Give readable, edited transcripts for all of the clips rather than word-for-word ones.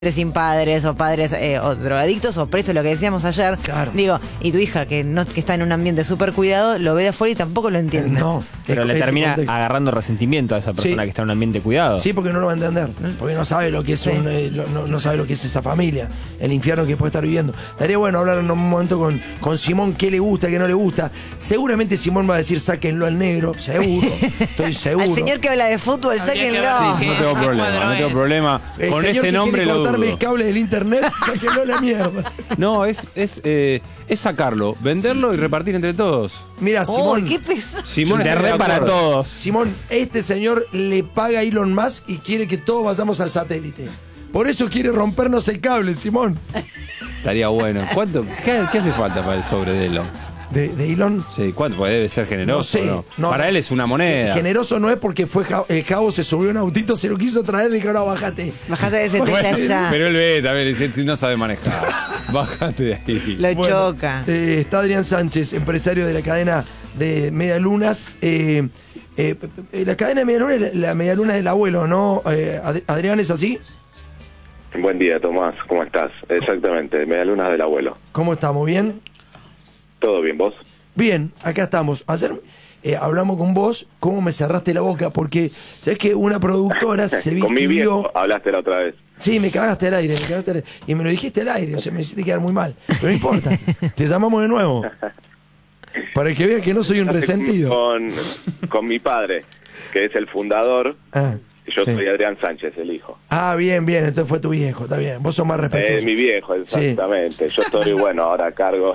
sin padres o padres o drogadictos o presos, lo que decíamos ayer. Claro. Digo, y tu hija que está en un ambiente súper cuidado, lo ve de afuera y tampoco lo entiende. No. Pero le termina contexto. agarrando resentimiento a esa persona Sí. que está en un ambiente cuidado. Sí, porque no lo va a entender. Porque no sabe lo que es Sí. no sabe lo que es esa familia, el infierno que puede estar viviendo. Estaría bueno hablar en un momento con Simón qué le gusta, qué no le gusta. Seguramente Simón va a decir sáquenlo al negro, seguro. Estoy seguro. Al señor que habla de fútbol, Habría que sáquenlo. ver si No tengo ¿qué problema, cuadro no tengo es? problema. El Con señor ese que nombre quiere lo cortarme dudo. el cable del internet, sáquenlo a la mierda. No, es sacarlo, venderlo y repartir entre todos. Mira, Simón. Uy, qué pesado. Simón Internet está de para acuerdo. todos. Simón, este señor le paga a Elon Musk y quiere que todos vayamos al satélite. Por eso quiere rompernos el cable, Simón. Estaría bueno. ¿Qué hace falta para el sobre de Elon? ¿De Elon? Sí, ¿cuánto? Pues debe ser generoso. No sé, ¿no? no. Para él es una moneda. Generoso no es porque fue el Javo se subió a un autito, se lo quiso traer y dijo, ahora bájate. Bajate de ese tela ya. Pero él ve también, dice, si no sabe manejar. Bájate de ahí. Lo Bueno, choca. Está Adrián Sánchez, empresario de la cadena de Medialunas. La cadena de Medialunas es la Medialuna del abuelo, ¿no? Adrián, ¿es así? Buen día, Tomás. ¿Cómo estás? Exactamente, Medialunas del abuelo. ¿Cómo estamos? ¿Bien? ¿Todo bien, vos? Bien, acá estamos. Ayer hablamos con vos, cómo me cerraste la boca, porque sabés que una productora se Con mi vio. viejo hablaste la otra vez. Sí, me cagaste al aire, y me lo dijiste al aire, o sea, me hiciste quedar muy mal. Pero no importa, te llamamos de nuevo. Para que veas que no soy un resentido. Con mi padre, que es el fundador, Ah, y yo sí. soy Adrián Sánchez, el hijo. Ah, bien, bien, entonces fue tu viejo, está bien. Vos sos más respetuoso. Mi viejo, exactamente. Yo estoy, bueno, ahora a cargo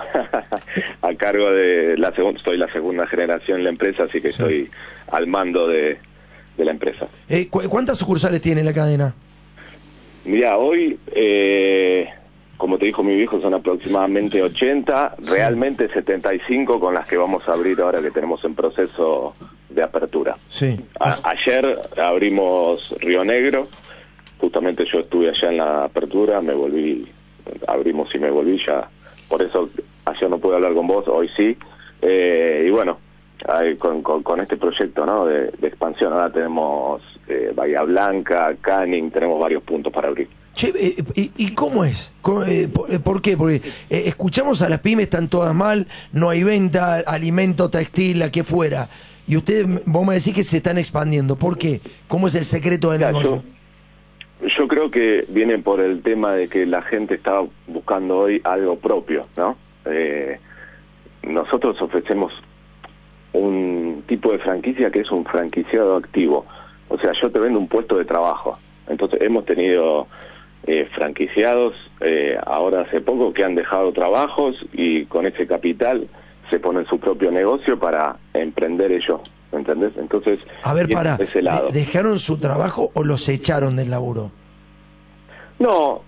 de la segunda, soy la segunda generación en la empresa, así que estoy al mando de la empresa. ¿Cuántas sucursales tiene la cadena? Mirá, hoy, como te dijo mi viejo, son aproximadamente 80, realmente 75 con las que vamos a abrir ahora que tenemos en proceso de apertura. Sí. Ayer abrimos Río Negro, justamente yo estuve allá en la apertura, abrimos y me volví ya, por eso ayer no pude hablar con vos, hoy sí, y bueno, con este proyecto, ¿no? de expansión, ahora tenemos Bahía Blanca, Canning, tenemos varios puntos para abrir. Che, ¿y cómo es? ¿Por qué? Porque escuchamos a las pymes, están todas mal, no hay venta, alimento, textil, la que fuera. Y ustedes, vos me decís que se están expandiendo. ¿Por qué? ¿Cómo es el secreto del Claro, negocio? yo creo que viene por el tema de que la gente está buscando hoy algo propio, ¿no? Nosotros ofrecemos un tipo de franquicia que es un franquiciado activo. O sea, yo te vendo un puesto de trabajo. Entonces, hemos tenido franquiciados ahora hace poco que han dejado trabajos y con ese capital se ponen su propio negocio para emprender ellos, ¿entendés? Entonces, A ver, viene para, por ese lado. ¿dejaron su trabajo o los echaron del laburo? No,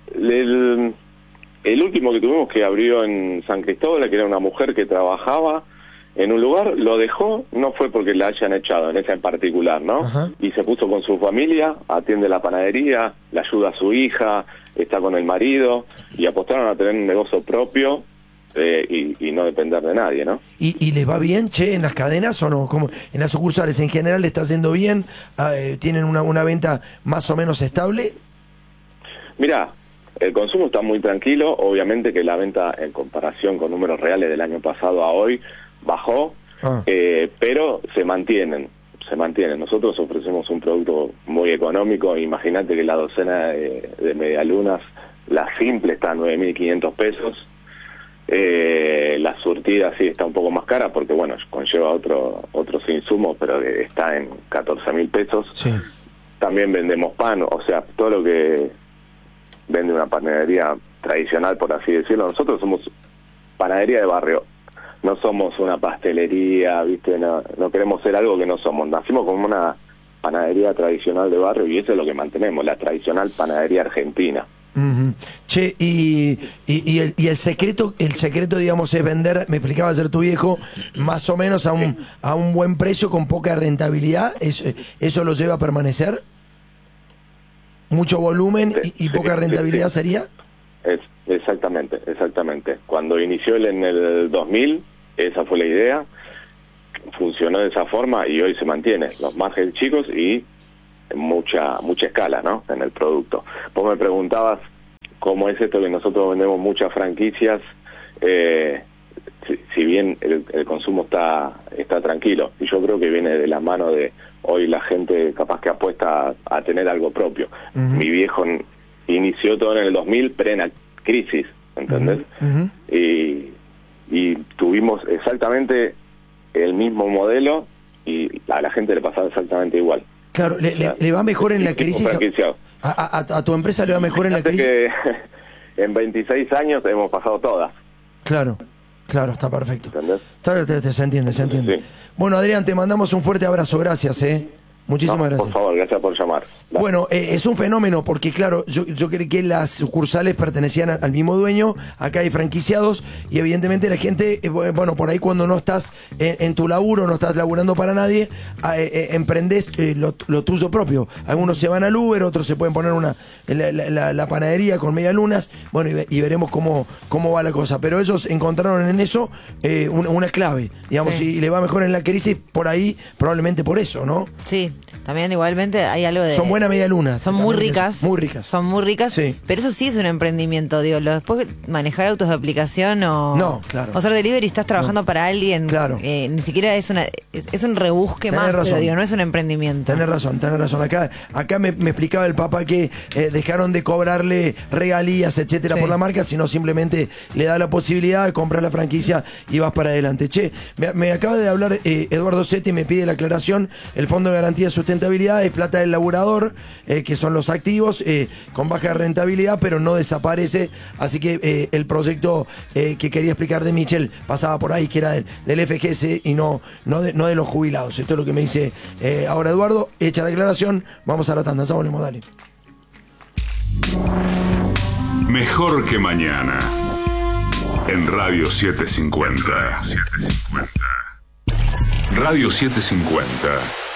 el último que tuvimos que abrió en San Cristóbal, que era una mujer que trabajaba en un lugar, lo dejó, no fue porque la hayan echado, en esa en particular, ¿no? Ajá. Y se puso con su familia, atiende la panadería, le ayuda a su hija, está con el marido, y apostaron a tener un negocio propio y no depender de nadie, ¿no? ¿Y les va bien, che, en las cadenas o no? ¿Cómo, en las sucursales en general le está yendo bien? ¿Tienen una venta más o menos estable? Mirá, el consumo está muy tranquilo, obviamente que la venta en comparación con números reales del año pasado a hoy bajó, pero se mantienen. Nosotros ofrecemos un producto muy económico, imagínate que la docena de medialunas, la simple está a 9.500 pesos, la surtida sí está un poco más cara porque bueno, conlleva otros insumos, pero está en 14.000 pesos. Sí. También vendemos pan, o sea, todo lo que vende una panadería tradicional, por así decirlo. Nosotros somos panadería de barrio, no somos una pastelería, ¿viste? No queremos ser algo que no somos. Nacimos como una panadería tradicional de barrio y eso es lo que mantenemos, la tradicional panadería argentina. Uh-huh. Che, y el secreto, digamos, es vender, me explicaba ayer tu viejo, más o menos a un buen precio con poca rentabilidad. ¿Eso lo lleva a permanecer? ¿Mucho volumen y poca rentabilidad sería? Exactamente. Cuando inició él en el 2000, esa fue la idea, funcionó de esa forma y hoy se mantiene. Los márgenes chicos y mucha escala, ¿no? En el producto. Vos me preguntabas cómo es esto que nosotros vendemos muchas franquicias, si bien el consumo está tranquilo, y yo creo que viene de la mano de hoy la gente capaz que apuesta a tener algo propio. Mi viejo inició todo en el 2000, plena crisis, ¿entendés? Y tuvimos exactamente el mismo modelo y a la gente le pasaba exactamente igual. Claro, ¿le va mejor en la crisis? ¿A tu empresa le va mejor en la crisis? Que en 26 años hemos pasado todas. Claro, está perfecto. ¿Entendés? Se entiende. Sí. Bueno, Adrián, te mandamos un fuerte abrazo, gracias, Muchísimas gracias. Por favor, gracias por llamar. Dale. Bueno, es un fenómeno porque, claro, yo creí que las sucursales pertenecían al mismo dueño, acá hay franquiciados y evidentemente la gente, bueno, por ahí cuando no estás en tu laburo, no estás laburando para nadie, emprendés lo tuyo propio. Algunos se van al Uber, otros se pueden poner la panadería con medialunas, bueno, y veremos cómo va la cosa. Pero ellos encontraron en eso una clave, digamos, Sí. y le va mejor en la crisis por ahí, probablemente por eso, ¿no? Sí, también igualmente hay algo de... Son buenas medialunas. Son muy ricas. Muy ricas. Son muy ricas, Sí. pero eso sí es un emprendimiento, digo. Después manejar autos de aplicación o... No, claro. O hacer delivery, estás trabajando para alguien. Claro. Ni siquiera es un rebusque Tenés más, razón. pero digo, no es un emprendimiento. Tenés razón. Acá me explicaba el papá que dejaron de cobrarle regalías, etcétera, Sí. por la marca, sino simplemente le da la posibilidad de comprar la franquicia y vas para adelante. Che, me acaba de hablar Eduardo Setti, me pide la aclaración. El Fondo de Garantía de Sustentabilidad es plata del laburador, que son los activos, con baja rentabilidad, pero no desaparece. Así que el proyecto que quería explicar de Michel pasaba por ahí, que era del FGS y no de los jubilados. Esto es lo que me dice ahora Eduardo. Hecha la aclaración, vamos a la tanda. Ya volvemos, dale. Mejor que mañana. En Radio 750. Radio 750.